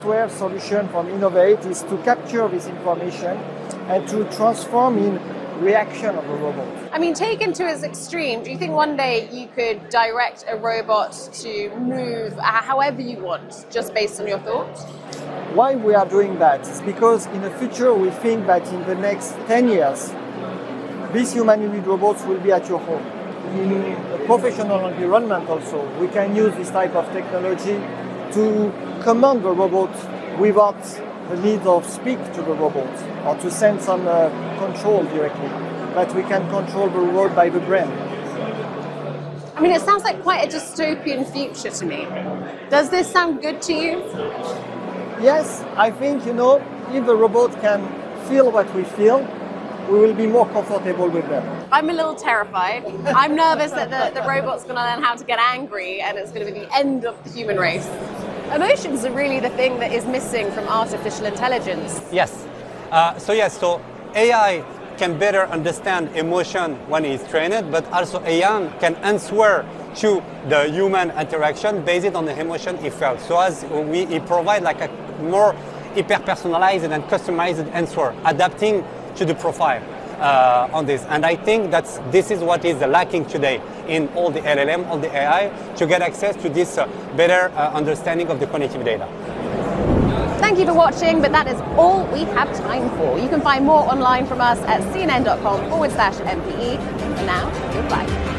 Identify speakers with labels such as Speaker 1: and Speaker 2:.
Speaker 1: Software solution from Innovate is to capture this information and to transform in reaction of a robot.
Speaker 2: I mean, taken to its extreme, do you think one day you could direct a robot to move however you want, just based on your thoughts?
Speaker 1: Why we are doing that is because in the future we think that in the next 10 years, these humanoid robots will be at your home. In a professional environment also, we can use this type of technology to command the robot without the need of speak to the robot or to send some control directly, but we can control the robot by the brain.
Speaker 2: I mean, it sounds like quite a dystopian future to me. Does this sound good to you?
Speaker 1: Yes, I think, if the robot can feel what we feel, we will be more comfortable with them.
Speaker 2: I'm a little terrified. I'm nervous that the robot's going to learn how to get angry and it's going to be the end of the human race. Emotions are really the thing that is missing from artificial intelligence.
Speaker 3: Yes. So AI can better understand emotion when it's trained, but also AI can answer to the human interaction based on the emotion he felt. So as he provide like a more hyper-personalized and customized answer, adapting to the profile on this. And I think this is what is lacking today in all the LLM, all the AI, to get access to this better understanding of the cognitive data.
Speaker 2: Thank you for watching, but that is all we have time for. You can find more online from us at cnn.com/MPE. And now, goodbye.